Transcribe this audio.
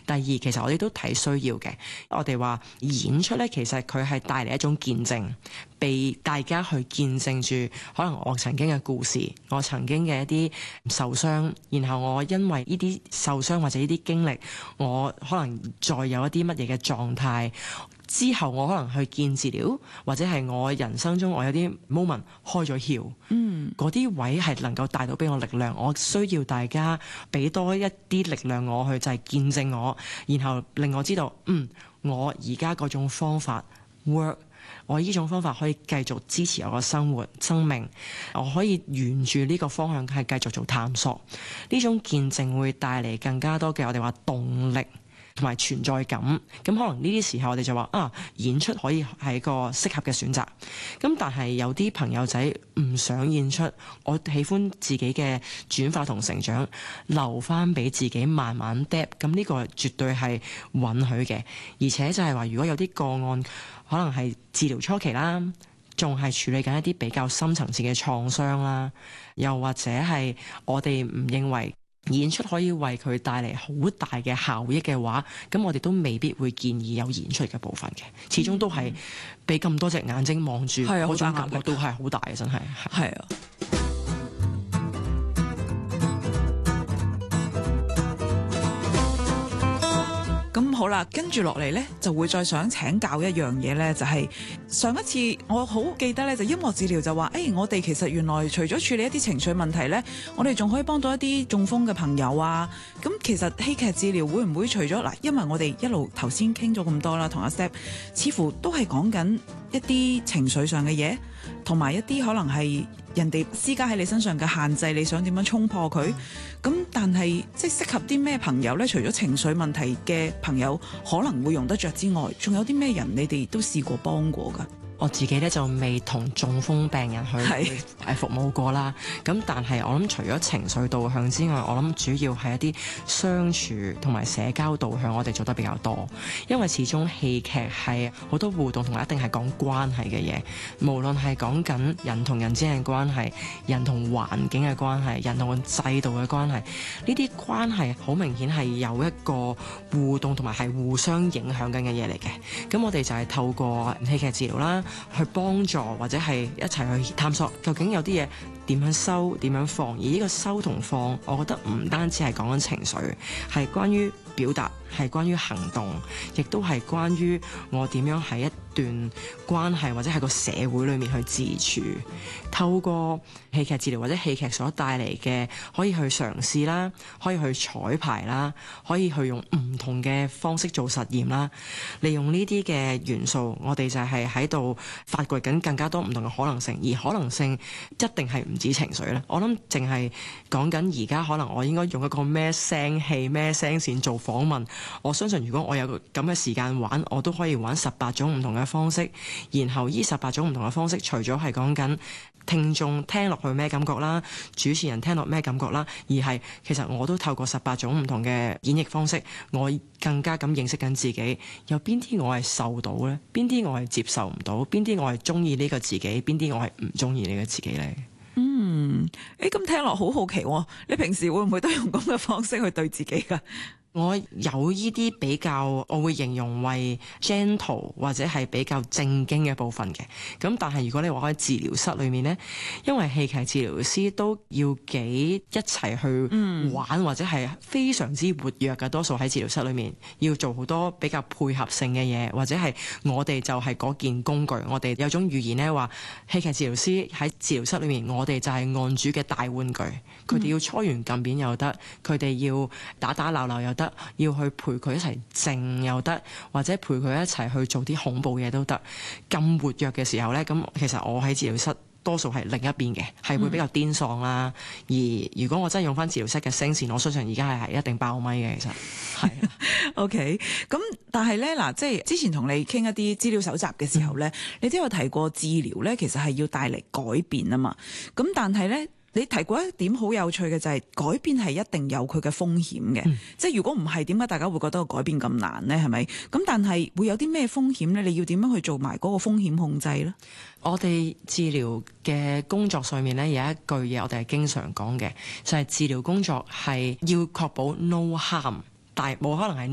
第二，其實我哋都睇需要嘅。我哋話演出咧，其實佢係帶嚟一種見證，被大家去見證住可能我曾經嘅故事，我曾經嘅一啲受傷，然後我因為呢啲受傷或者呢啲經歷，我可能再有一啲乜嘢嘅狀態。之後我可能去見治療，或者係我人生中我有啲 moment 開咗竅，嗰啲位係能夠帶到俾我力量。我需要大家俾多一啲力量我去，就係見證我，然後令我知道，我而家嗰種方法 work， 我呢種方法可以繼續支持我嘅生活生命，我可以沿住呢個方向係繼續做探索。呢種見證會帶嚟更加多嘅我哋話動力同埋存在感，咁可能呢啲時候我哋就話演出可以係個適合嘅選擇。咁但係有啲朋友仔唔想演出，我喜歡自己嘅轉化同成長，留翻俾自己慢慢 depth， 咁呢個絕對係允許嘅。而且就係話，如果有啲個案可能係治療初期啦，仲係處理緊一啲比較深層次嘅創傷啦，又或者係我哋唔認為演出可以為佢帶嚟好大嘅效益嘅話，咁我哋都未必會建議有演出嘅部分嘅。始終都係俾咁多隻眼睛望住，嗰種感覺都係好大嘅，真係。係啊。 咁好啦，跟住落嚟呢，就會再想請教一樣嘢呢，就係上一次我好記得呢，就音樂治療就話，我哋其實原來除咗處理一啲情緒問題呢，我哋仲可以幫到一啲中風嘅朋友啊。咁其實戲劇治療會唔會除咗嗱，因為我哋一路頭先傾咗咁多啦，同阿 Step 似乎都係講緊一啲情緒上嘅嘢，同埋一啲可能係人哋施加喺你身上嘅限制，你想點樣衝破佢？咁但係即係適合啲咩朋友呢？除咗情緒問題嘅朋友可能會用得着之外，仲有啲咩人你哋都試過幫過㗎？ 我自己咧就未同中風病人去服務過啦，咁但係我諗除咗情緒導向之外，我諗主要係一啲相處同埋社交導向，我哋做得比較多。因為始終戲劇係好多互動同埋一定係講關係嘅嘢，無論係講緊人同人之間嘅關係、人同環境嘅關係、人同制度嘅關係，呢啲關係好明顯係有一個互動同埋係互相影響緊嘅嘢嚟嘅。咁我哋就係透過戲劇治療啦，去幫助或者係一齊去探索究竟有啲嘢點樣收點樣放，而呢個收同放，我覺得唔單止係講緊情緒，係關於表達，係關於行動，亦都係關於我點樣喺一段關係或者係個社會裏面去自處。透過戲劇治療或者戲劇所帶嚟嘅，可以去嘗試啦，可以去彩排啦，可以去用唔同嘅方式做實驗啦。利用呢啲嘅元素，我哋就係喺度發掘緊更加多唔同嘅可能性，而可能性一定係唔止情緒咧。我諗淨係講緊而家可能我應該用一個咩聲器咩聲線做訪問，我相信如果我有咁嘅時間玩，我都可以玩18種唔同嘅方式。然後呢18種唔同嘅方式，除咗係講緊聽眾聽落去咩感覺啦，主持人聽落咩感覺啦，而係其實我都透過18種唔同嘅演繹方式，我更加咁認識緊自己，有邊啲我係受到呢？邊啲我係接受唔到？邊啲我係中意呢個自己？邊啲我係唔中意呢個自己呢？ 咁聽落好好奇喎，你平時會唔會都用咁嘅方式去對自己㗎？ 我有依啲比較，我會形容為 gentle 或者係比較正經嘅部分嘅。咁但係如果你話喺治療室裏面呢，因為戲劇治療師都要幾一齊去玩，或者係非常之活躍嘅，多數喺治療室裏面要做好多比較配合性嘅嘢，或者係我哋就係嗰件工具。我哋有種語言呢話，戲劇治療師喺治療室裏面，我哋就係案主嘅大玩具。佢哋要搓圓撳扁又得，佢哋要打打鬧鬧又得，要去陪佢一齊靜又得，或者陪佢一齊去做啲恐怖嘢都得。咁活躍嘅時候呢，咁其實我喺治療室多數係另一邊嘅，係會比較癲喪啦。而如果我真係用翻治療室嘅聲線，我相信而家係一定爆咪嘅。其實係 OK。咁但係呢，嗱，即係之前同你傾一啲資料搜集嘅時候呢，你都有提過治療呢其實係要帶嚟改變啊嘛。咁但係呢，你提過一點好有趣嘅就係改變係一定有佢嘅風險嘅，即係如果唔係，點解大家會覺得個改變咁難呢？係咪？咁但係會有啲咩風險呢？你要點樣去做埋嗰個風險控制呢？ 我哋治療嘅工作上面呢，有一句嘢我哋係經常講嘅，就係治療工作係要確保 no harm，但係冇可能係